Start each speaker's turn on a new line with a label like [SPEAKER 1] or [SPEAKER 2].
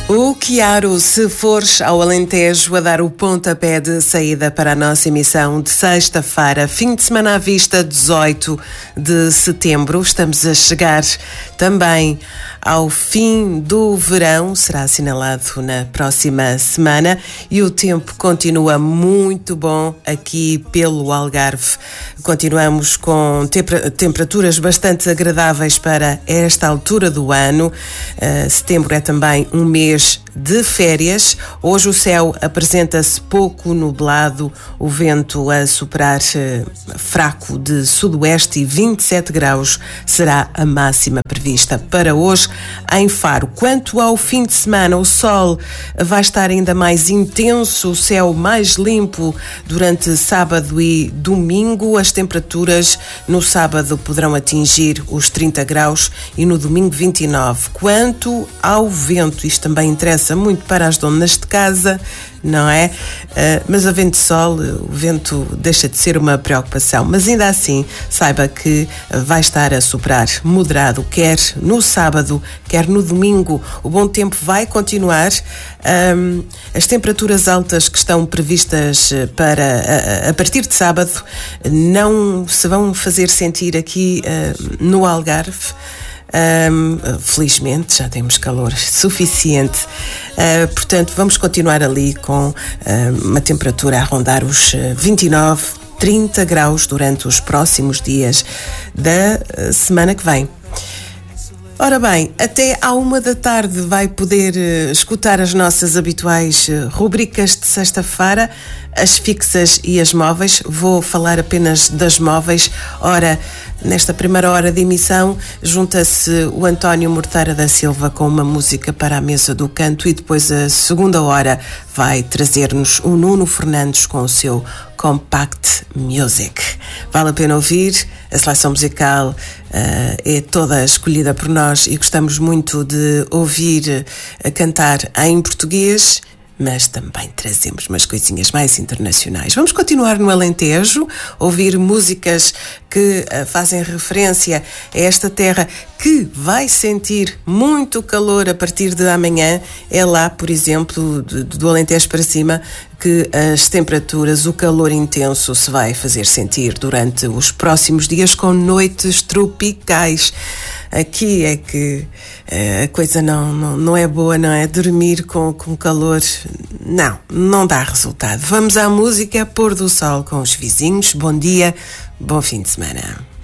[SPEAKER 1] O Chiaro, se fores ao Alentejo a dar o pontapé de saída para a nossa emissão de sexta-feira, fim de semana à vista, 18 de setembro. Estamos a chegar também ao fim do verão, será assinalado na próxima semana, e o tempo continua muito bom aqui pelo Algarve. Continuamos com temperaturas bastante agradáveis para esta altura do ano. Setembro é também um mês de férias. Hoje o céu apresenta-se pouco nublado, o vento a soprar fraco de sudoeste e 27 graus será a máxima prevista para hoje em Faro. Quanto ao fim de semana, o sol vai estar ainda mais intenso, o céu mais limpo durante sábado e domingo. As temperaturas no sábado poderão atingir os 30 graus e no domingo 29. Quanto ao vento, isto também interessa muito para as donas de casa, não é? Mas havendo sol, o vento deixa de ser uma preocupação. Mas ainda assim, saiba que vai estar a soprar moderado, quer no sábado, quer no domingo. O bom tempo vai continuar. As temperaturas altas que estão previstas para a partir de sábado não se vão fazer sentir aqui no Algarve. Felizmente já temos calor suficiente, portanto vamos continuar ali com uma temperatura a rondar os 29, 30 graus durante os próximos dias da semana que vem. Ora bem, até à 13h vai poder escutar as nossas habituais rubricas de sexta-feira, as fixas e as móveis. Vou falar apenas das móveis. Ora, nesta primeira hora de emissão, junta-se o António Morteira da Silva com uma música para a mesa do canto, e depois a segunda hora vai trazer-nos o Nuno Fernandes com o seu Compact Music. Vale a pena ouvir. A seleção musical é toda escolhida por nós e gostamos muito de ouvir cantar em português, mas também trazemos umas coisinhas mais internacionais. Vamos continuar no Alentejo, ouvir músicas que fazem referência a esta terra que vai sentir muito calor a partir de amanhã. É lá, por exemplo, do Alentejo para cima, que as temperaturas, o calor intenso se vai fazer sentir durante os próximos dias, com noites tropicais. Aqui é que a coisa não é boa, não é? Dormir com calor, não dá resultado. Vamos à música, pôr do sol com os vizinhos. Bom dia, bom fim de semana.